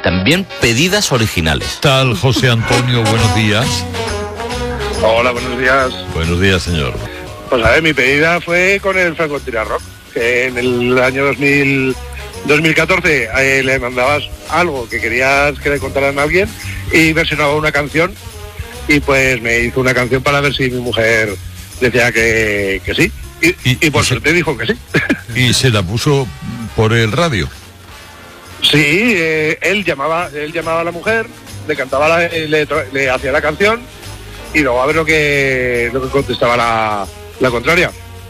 también pedidas originales. Tal José Antonio, buenos días. Hola, buenos días. Buenos días, señor. Pues a ver, mi pedida fue con el Francotirador Rock, que en el año 2014 le mandabas algo que querías que le contaran a alguien y versionaba una canción, y pues me hizo una canción para ver si mi mujer decía que sí, y por suerte dijo que sí. ¿Y se la puso por el radio? Sí, él llamaba a la mujer, le cantaba, le hacía la canción, y luego a ver lo que contestaba la contraria.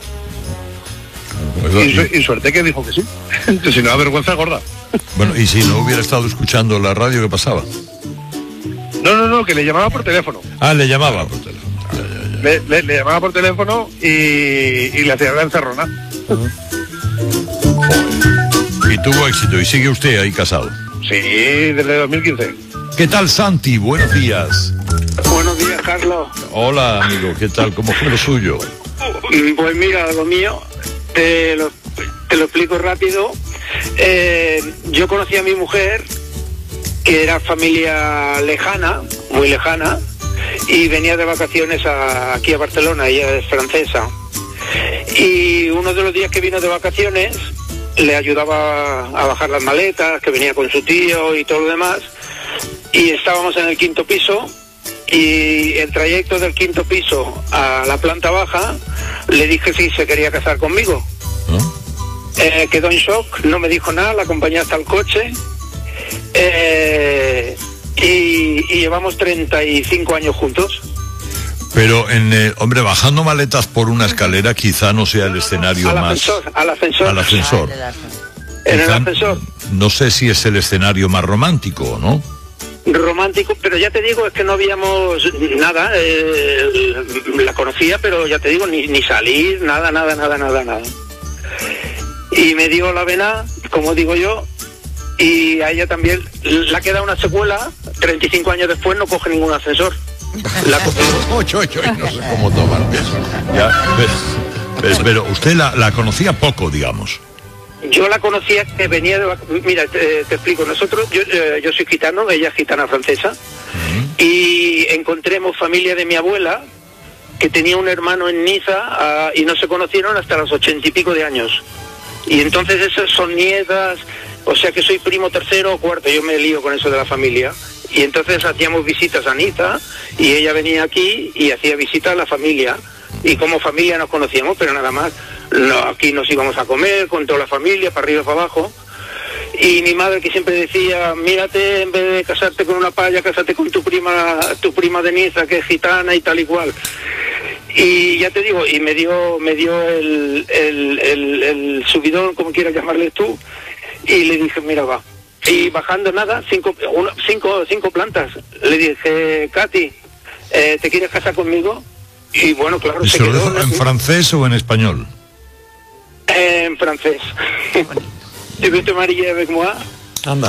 Y suerte que dijo que sí. Si no, vergüenza gorda. Bueno, y si no hubiera estado escuchando la radio, ¿qué pasaba? No, que le llamaba por teléfono. Ah, le llamaba por teléfono. Le llamaba por teléfono y le hacía la encerrona. Y tuvo éxito, y sigue usted ahí casado. Sí, desde 2015. ¿Qué tal, Santi? Buenos días. Buenos días, Carlos. Hola, amigo, ¿qué tal? ¿Cómo fue lo suyo? Pues mira, lo mío, te lo explico rápido. Yo conocí a mi mujer, que era familia lejana, muy lejana, y venía de vacaciones aquí a Barcelona, ella es francesa. Y uno de los días que vino de vacaciones, le ayudaba a bajar las maletas, que venía con su tío y todo lo demás, y estábamos en el 5.º piso, y el trayecto del 5.º piso a la planta baja, le dije si se quería casar conmigo. Quedó en shock, no me dijo nada, la acompañé hasta el coche, y llevamos 35 años juntos. Pero, hombre, bajando maletas por una escalera quizá no sea el escenario Al más... ascensor. Al ascensor. En el Quizá, ascensor. no sé si es el escenario más romántico, ¿no? Romántico, pero ya te digo, es que no habíamos nada, la conocía, pero ya te digo, ni salir, nada. Y me dio la vena, como digo yo, y a ella también le ha quedado una secuela, 35 años después no coge ningún ascensor. No sé cómo tomarlo eso. Ya, ves, pero usted la conocía poco, digamos. Yo la conocía, que venía de... Mira, te explico. Nosotros, yo soy gitano, ella es gitana francesa, y encontremos familia de mi abuela, que tenía un hermano en Niza, y no se conocieron hasta los 80 y pico de años. Y entonces esas son nietas, o sea que soy primo tercero o cuarto, yo me lío con eso de la familia. Y entonces hacíamos visitas a Niza, y ella venía aquí y hacía visitas a la familia. Y como familia nos conocíamos, pero nada más. No, aquí nos íbamos a comer con toda la familia, para arriba y para abajo. Y mi madre, que siempre decía, mírate, en vez de casarte con una paya, cásate con tu prima de Niza, que es gitana y tal y cual. Y ya te digo, y me dio el subidón, como quieras llamarle tú, y le dije, mira, va. Y bajando nada, cinco plantas, le dije, Katy, ¿te quieres casar conmigo? Y bueno, claro, se quedó. ¿En francés o en español? En francés. ¿Tu veux te marier avec moi? Anda.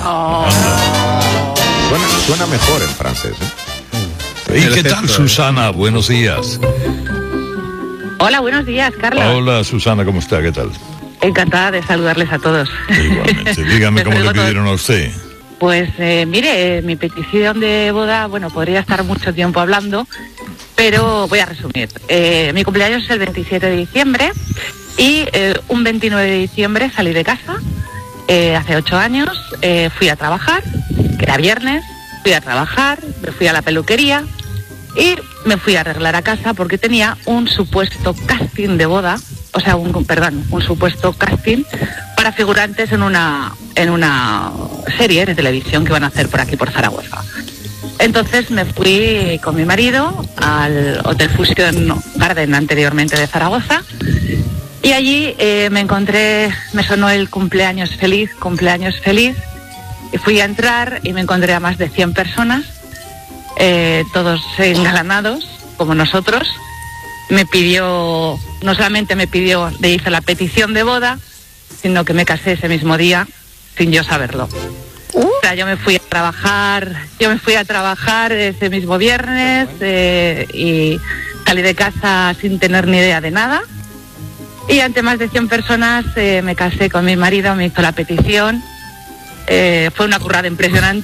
Suena mejor en francés, ¿eh? ¿Y qué tal, Susana? Buenos días. Hola, buenos días, Carlos. Hola, Susana, ¿cómo está? ¿Qué tal? Encantada de saludarles a todos. Igualmente. Dígame cómo le pidieron a usted. Pues mire, mi petición de boda, bueno, podría estar mucho tiempo hablando, pero voy a resumir. Mi cumpleaños es el 27 de diciembre y un 29 de diciembre salí de casa. Hace 8 años fui a trabajar, que era viernes, fui a trabajar, me fui a la peluquería y me fui a arreglar a casa porque tenía un supuesto casting de boda, o sea, un supuesto casting para figurantes en una serie de televisión que van a hacer por aquí, por Zaragoza. Entonces me fui con mi marido al Hotel Fusion Garden, anteriormente de Zaragoza, y allí me sonó el cumpleaños feliz, y fui a entrar y me encontré a más de 100 personas, todos engalanados, como nosotros. No solamente me hizo la petición de boda, sino que me casé ese mismo día sin yo saberlo. O sea, yo me fui a trabajar ese mismo viernes y salí de casa sin tener ni idea de nada. Y ante más de 100 personas me casé con mi marido, me hizo la petición. Fue una currada impresionante.